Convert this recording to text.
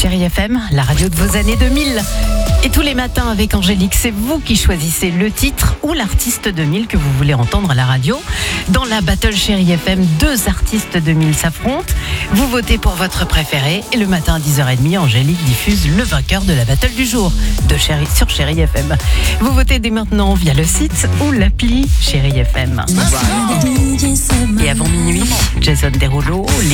Chérie FM, la radio de vos années 2000. Et tous les matins avec Angélique, c'est vous qui choisissez le titre ou l'artiste 2000 que vous voulez entendre à la radio. Dans la Battle Chérie FM, 2 artistes 2000 s'affrontent. Vous votez pour votre préféré et le matin à 10h30, Angélique diffuse le vainqueur de la battle du jour sur Chérie FM. Vous votez dès maintenant via le site ou l'appli Chérie FM. Et avant minuit, Jason Derulo,